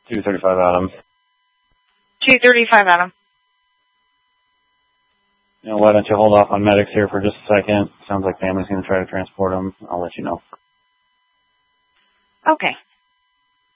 235 Adam. 235 Adam. You know, why don't you hold off on medics here for just a second? Sounds like family's going to try to transport him. I'll let you know. Okay.